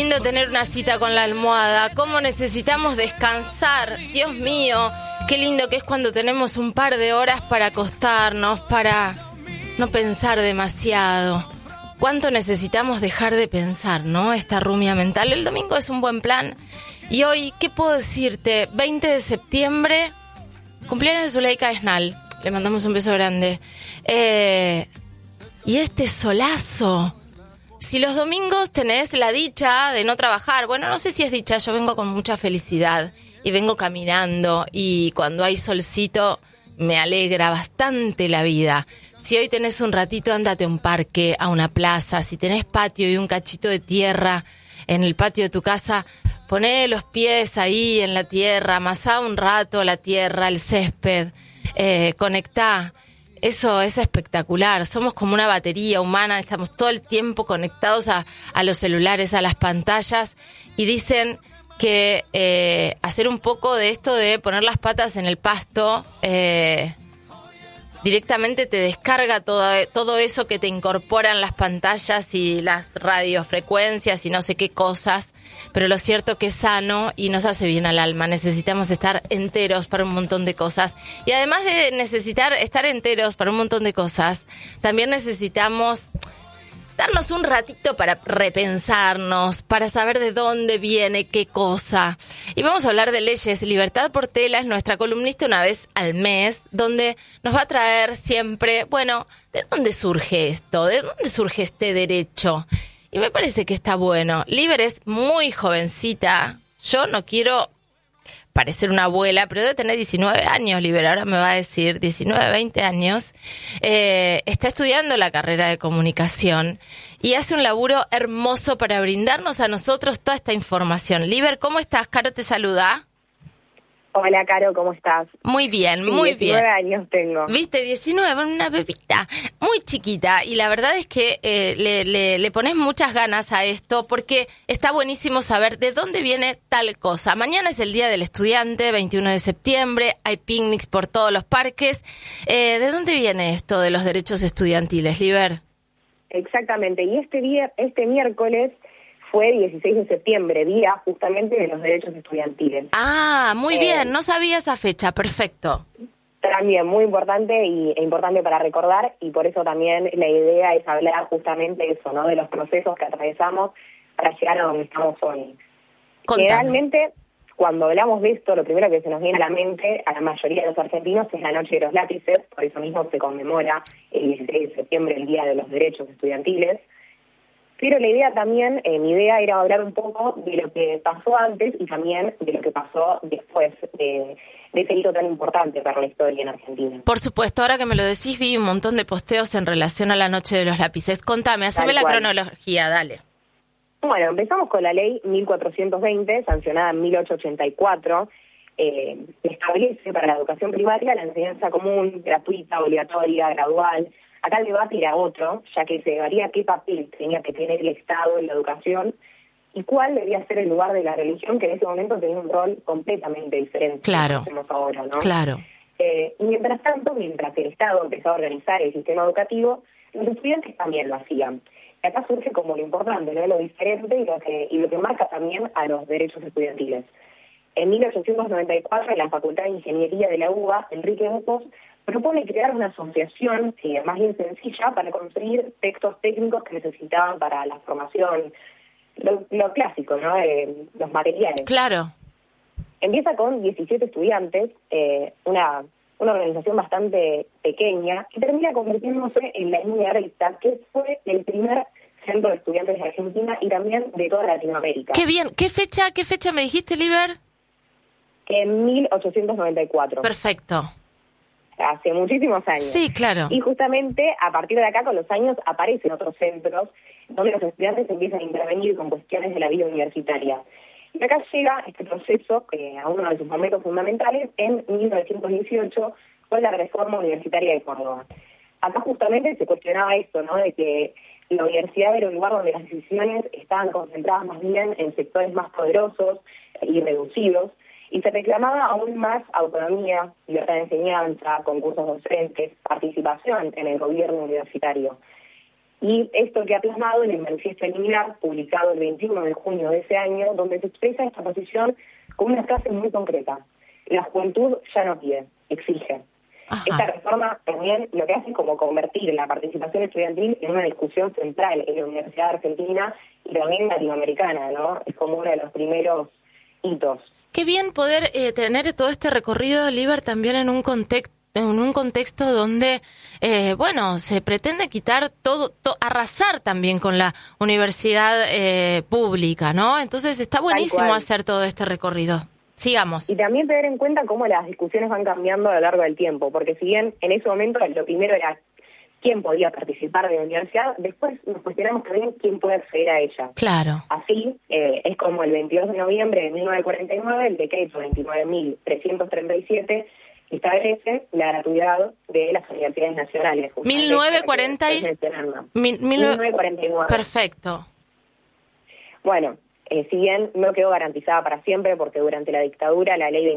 lindo tener una cita con la almohada, cómo necesitamos descansar, Dios mío, qué lindo que es cuando tenemos un par de horas para acostarnos, para no pensar demasiado. Cuánto necesitamos dejar de pensar, ¿no? Esta rumia mental. El domingo es un buen plan. Y hoy, ¿qué puedo decirte? 20 de septiembre, cumpleaños de Zuleika Esnal. Le mandamos un beso grande. Y este solazo. Si los domingos tenés la dicha de no trabajar, bueno, no sé si es dicha, yo vengo con mucha felicidad y vengo caminando y cuando hay solcito me alegra bastante la vida. Si hoy tenés un ratito, ándate a un parque, a una plaza. Si tenés patio y un cachito de tierra en el patio de tu casa, poné los pies ahí en la tierra, amasá un rato la tierra, el césped, conectá. Eso es espectacular. Somos como una batería humana, estamos todo el tiempo conectados a los celulares, a las pantallas, y dicen que hacer un poco de esto de poner las patas en el pasto directamente te descarga todo eso que te incorporan las pantallas y las radiofrecuencias y no sé qué cosas, pero lo cierto que es sano y nos hace bien al alma. Necesitamos estar enteros para un montón de cosas. Y además de necesitar estar enteros para un montón de cosas, también necesitamos darnos un ratito para repensarnos, para saber de dónde viene qué cosa. Y vamos a hablar de leyes. Libertad Portela es nuestra columnista una vez al mes, donde nos va a traer siempre, bueno, ¿de dónde surge esto? ¿De dónde surge este derecho? Y me parece que está bueno. Liber es muy jovencita. Yo no quiero parecer una abuela, pero debe tener 19 años, Liber, ahora me va a decir 19, 20 años. Está estudiando la carrera de comunicación y hace un laburo hermoso para brindarnos a nosotros toda esta información. Liber, ¿cómo estás? Caro te saluda. Hola, Caro, ¿cómo estás? Muy bien, sí, muy 19 bien. años tengo. Viste, 19, una bebita muy chiquita. Y la verdad es que le pones muchas ganas a esto porque está buenísimo saber de dónde viene tal cosa. Mañana es el Día del Estudiante, 21 de septiembre. Hay picnics por todos los parques. ¿De dónde viene esto de los derechos estudiantiles, Liber? Exactamente. Y este miércoles fue 16 de septiembre, día justamente de los derechos estudiantiles. Ah, muy bien, no sabía esa fecha, perfecto. También muy importante e importante para recordar, y por eso también la idea es hablar justamente de eso, ¿no? De los procesos que atravesamos para llegar a donde estamos hoy. Contame. Generalmente, cuando hablamos de esto, lo primero que se nos viene a la mente, a la mayoría de los argentinos, es la Noche de los Lápices, por eso mismo se conmemora el 16 de septiembre, el Día de los Derechos Estudiantiles. Pero la idea también, mi idea era hablar un poco de lo que pasó antes y también de lo que pasó después de ese hito tan importante para la historia en Argentina. Por supuesto, ahora que me lo decís, vi un montón de posteos en relación a la Noche de los Lápices. Contame, haceme la cronología, dale. Bueno, empezamos con la ley 1420, sancionada en 1884, que establece para la educación primaria la enseñanza común, gratuita, obligatoria, gradual. Acá el debate era otro, ya que se varía qué papel tenía que tener el Estado en la educación y cuál debía ser el lugar de la religión, que en ese momento tenía un rol completamente diferente. Claro, que hacemos ahora, ¿no? Claro. Y mientras tanto, mientras el Estado empezó a organizar el sistema educativo, los estudiantes también lo hacían. Y acá surge como lo importante, ¿no? Lo diferente y lo que marca también a los derechos estudiantiles. En 1894, en la Facultad de Ingeniería de la UBA, Enrique Bucos propone crear una asociación más bien sencilla para conseguir textos técnicos que necesitaban para la formación, lo clásico, ¿no? Los materiales. Claro. Empieza con 17 estudiantes, una organización bastante pequeña, y termina convirtiéndose en la línea recta, que fue el primer centro de estudiantes de Argentina y también de toda Latinoamérica. Qué bien. ¿Qué fecha me dijiste, Liber? En 1894. Perfecto. Hace muchísimos años. Sí, claro. Y justamente a partir de acá, con los años, aparecen otros centros donde los estudiantes empiezan a intervenir con cuestiones de la vida universitaria. Y acá llega este proceso a uno de sus momentos fundamentales en 1918 con la reforma universitaria de Córdoba. Acá justamente se cuestionaba esto, ¿no? De que la universidad era un lugar donde las decisiones estaban concentradas más bien en sectores más poderosos y reducidos, y se reclamaba aún más autonomía, libertad de enseñanza, concursos docentes, participación en el gobierno universitario. Y esto que ha plasmado en el Manifiesto Eliminar, publicado el 21 de junio de ese año, donde se expresa esta posición con una frase muy concreta: la juventud ya no pide, exige. Ajá. Esta reforma también lo que hace es como convertir la participación estudiantil en una discusión central en la Universidad Argentina y también latinoamericana, ¿no? Es como uno de los primeros hitos. Qué bien poder tener todo este recorrido, Liber, también en un contexto donde, se pretende quitar arrasar también con la universidad pública, ¿no? Entonces está buenísimo hacer todo este recorrido. Sigamos. Y también tener en cuenta cómo las discusiones van cambiando a lo largo del tiempo, porque si bien en ese momento lo primero era quién podía participar de la universidad, después nos cuestionamos también quién puede acceder a ella. Claro. Así, es como el 22 de noviembre de 1949, el decreto 29.337 establece la gratuidad de las universidades nacionales. 1949. Perfecto. Bueno, si bien no quedó garantizada para siempre, porque durante la dictadura la ley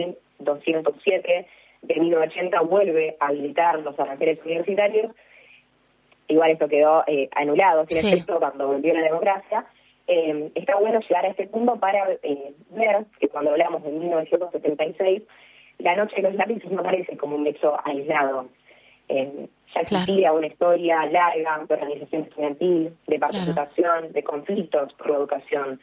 22.207 de 1980 vuelve a habilitar los aranceles universitarios, igual esto quedó anulado, sin efecto, cuando volvió la democracia. Está bueno llegar a este punto para ver que cuando hablamos de 1976, la noche de los lápices no parece como un hecho aislado. Ya existía una historia larga de organización estudiantil, de participación, de conflictos por la educación.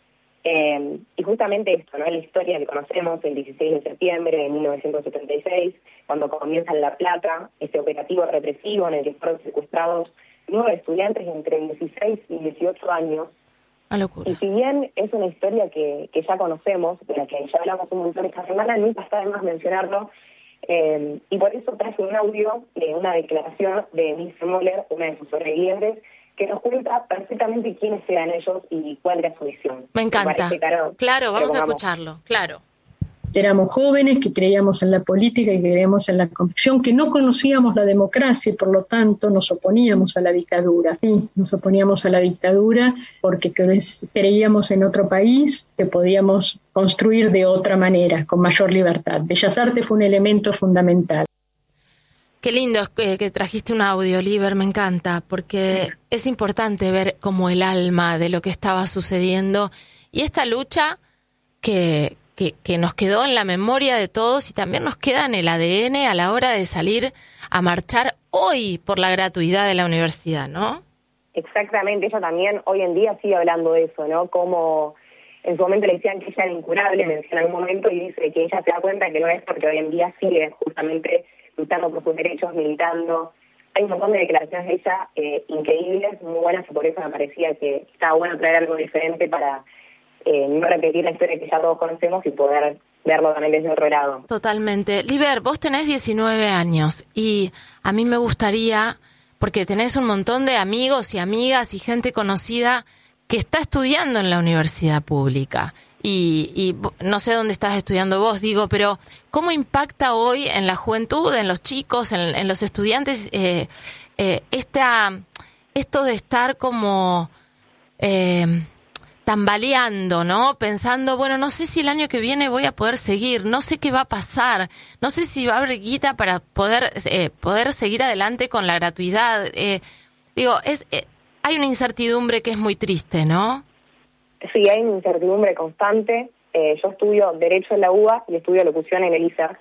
Y justamente esto, ¿no? La historia que conocemos, el 16 de septiembre de 1976, cuando comienza en La Plata, este operativo represivo en el que fueron secuestrados 9 estudiantes entre 16 y 18 años. Una locura. Y si bien es una historia que ya conocemos, de la que ya hablamos un montón esta semana, nunca está de más mencionarlo. Y por eso traje un audio de una declaración de Milce Moller, una de sus sobrevivientes, que nos cuenta perfectamente quiénes eran ellos y cuál era su visión. Me encanta. Claro, vamos a escucharlo, claro. Éramos jóvenes que creíamos en la política y creíamos en la convicción, que no conocíamos la democracia y por lo tanto nos oponíamos a la dictadura. Sí, nos oponíamos a la dictadura porque creíamos en otro país que podíamos construir de otra manera, con mayor libertad. Bellas Artes fue un elemento fundamental. Qué lindo que trajiste un audio, Liber, me encanta, porque es importante ver como el alma de lo que estaba sucediendo y esta lucha que nos quedó en la memoria de todos y también nos queda en el ADN a la hora de salir a marchar hoy por la gratuidad de la universidad, ¿no? Exactamente, ella también hoy en día sigue hablando de eso, ¿no? Como en su momento le decían que ella era incurable, menciona en algún momento, y dice que ella se da cuenta que no es, porque hoy en día sigue justamente luchando por sus derechos, militando. Hay un montón de declaraciones de ella increíbles, muy buenas, y por eso me parecía que estaba bueno traer algo diferente para no repetir la historia que ya todos conocemos y poder verlo también desde otro lado. Totalmente. Liber, vos tenés 19 años y a mí me gustaría, porque tenés un montón de amigos y amigas y gente conocida que está estudiando en la universidad pública. Y no sé dónde estás estudiando vos, digo, pero ¿cómo impacta hoy en la juventud, en los chicos, en los estudiantes, esto de estar como tambaleando, ¿no? Pensando, bueno, no sé si el año que viene voy a poder seguir, no sé qué va a pasar, no sé si va a haber guita para poder seguir adelante con la gratuidad. Hay una incertidumbre que es muy triste, ¿no? Sí, hay una incertidumbre constante. Yo estudio Derecho en la UBA y estudio Locución en el ISER.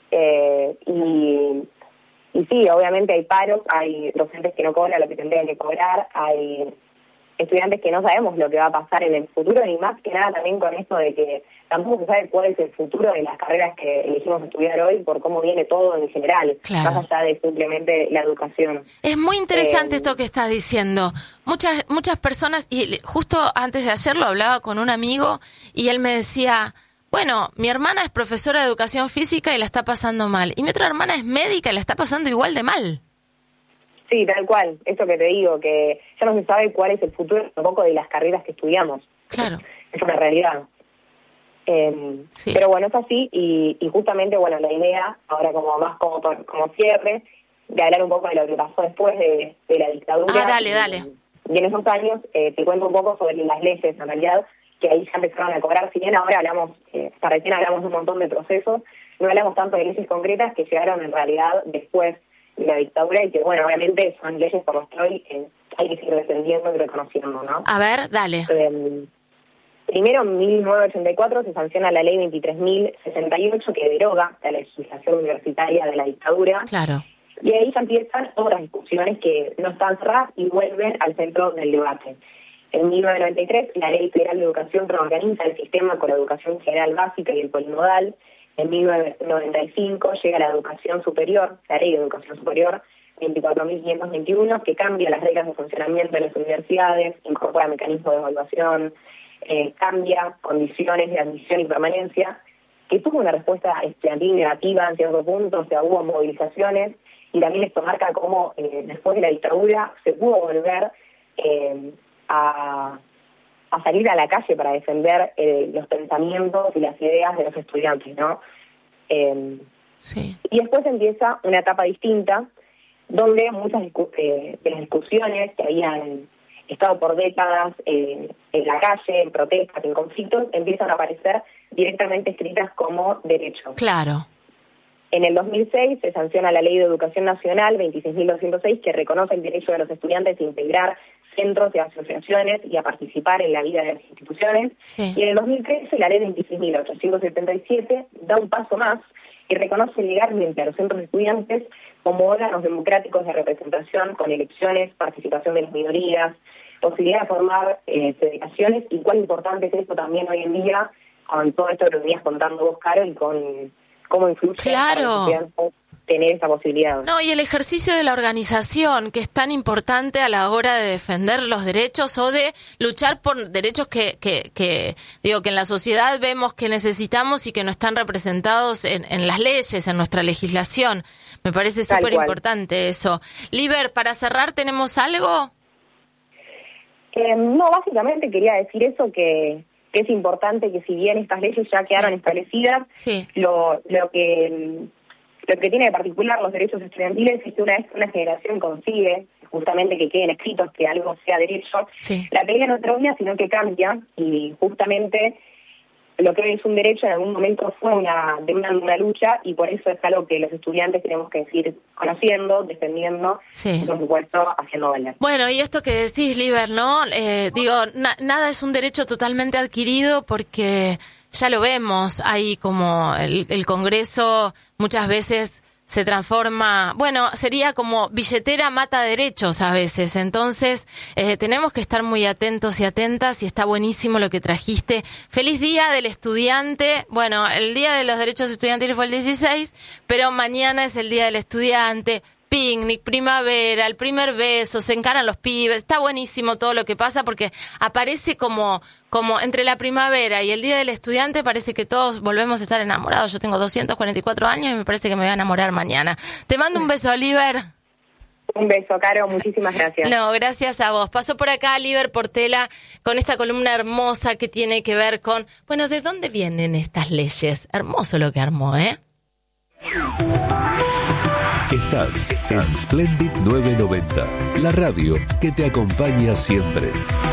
Y sí, obviamente hay paros, hay docentes que no cobran lo que tendrían que cobrar, hay estudiantes que no sabemos lo que va a pasar en el futuro, y más que nada también con esto de que tampoco se sabe cuál es el futuro de las carreras que elegimos estudiar hoy por cómo viene todo en general, claro, más allá de simplemente la educación. Es muy interesante esto que estás diciendo. Muchas personas, y justo antes de ayer lo hablaba con un amigo y él me decía, bueno, mi hermana es profesora de educación física y la está pasando mal, y mi otra hermana es médica y la está pasando igual de mal. Sí, tal cual, eso que te digo, que ya no se sabe cuál es el futuro tampoco de las carreras que estudiamos. Claro. Es una realidad. Sí. Pero bueno, es así, y justamente, bueno, la idea, ahora como cierre, de hablar un poco de lo que pasó después de la dictadura. Dale. Y en esos años te cuento un poco sobre las leyes, en realidad, que ahí ya empezaron a cobrar. Si bien ahora recién hablamos de un montón de procesos, no hablamos tanto de leyes concretas que llegaron en realidad después la dictadura y que, bueno, obviamente son leyes por las que hoy hay que seguir defendiendo y reconociendo, ¿no? A ver, dale. Primero, en 1984 se sanciona la ley 23.068 que deroga la legislación universitaria de la dictadura. Claro. Y ahí ya empiezan otras discusiones que no están cerradas y vuelven al centro del debate. En 1993, la Ley Federal de Educación reorganiza el sistema con la educación general básica y el polimodal. En 1995 llega la educación superior, la Ley de Educación Superior 24.521, que cambia las reglas de funcionamiento de las universidades, incorpora mecanismos de evaluación, cambia condiciones de admisión y permanencia, que tuvo una respuesta estudiantil negativa en cierto punto, o sea, hubo movilizaciones, y también esto marca cómo después de la dictadura se pudo volver a salir a la calle para defender los pensamientos y las ideas de los estudiantes, ¿no? Sí. Y después empieza una etapa distinta, donde muchas de las discusiones que habían estado por décadas en la calle, en protestas, en conflictos, empiezan a aparecer directamente escritas como derechos. Claro. En el 2006 se sanciona la Ley de Educación Nacional 26.206, que reconoce el derecho de los estudiantes a integrar centros y asociaciones y a participar en la vida de las instituciones. Sí. Y en el 2013 la Ley 26.877 da un paso más y reconoce legalmente a los centros de estudiantes como órganos democráticos de representación con elecciones, participación de las minorías, posibilidad de formar federaciones, y cuán importante es esto también hoy en día con todo esto que venías contando vos, Caro, y con cómo influye para los estudiantes tener esa posibilidad. No, y el ejercicio de la organización, que es tan importante a la hora de defender los derechos o de luchar por derechos que digo, que en la sociedad vemos que necesitamos y que no están representados en las leyes, en nuestra legislación. Me parece súper importante eso. Liber, para cerrar, ¿tenemos algo? No, básicamente quería decir eso, que es importante que si bien estas leyes ya quedaron establecidas, lo que tiene de particular los derechos estudiantiles es que una vez que una generación consigue justamente que queden escritos que algo sea derecho, la pelea no termina, sino que cambia, y justamente lo que hoy es un derecho en algún momento fue una lucha, y por eso es algo que los estudiantes tenemos que seguir conociendo, defendiendo, y por supuesto haciendo valer. Bueno, y esto que decís, Liber, ¿no? Nada es un derecho totalmente adquirido, porque ya lo vemos, hay como el Congreso muchas veces se transforma, bueno, sería como billetera mata derechos a veces. Entonces tenemos que estar muy atentos y atentas, y está buenísimo lo que trajiste. Feliz Día del Estudiante. Bueno, el Día de los Derechos Estudiantiles fue el 16, pero mañana es el Día del Estudiante. Picnic, primavera, el primer beso, se encaran los pibes, está buenísimo todo lo que pasa, porque aparece como entre la primavera y el Día del Estudiante parece que todos volvemos a estar enamorados. Yo tengo 244 años y me parece que me voy a enamorar mañana. Te mando un beso, Oliver. Un beso, Caro, muchísimas gracias. No, gracias a vos. Pasó por acá Liber Portela con esta columna hermosa que tiene que ver con, bueno, ¿de dónde vienen estas leyes? Hermoso lo que armó, ¿eh? Estás en Splendid 990, la radio que te acompaña siempre.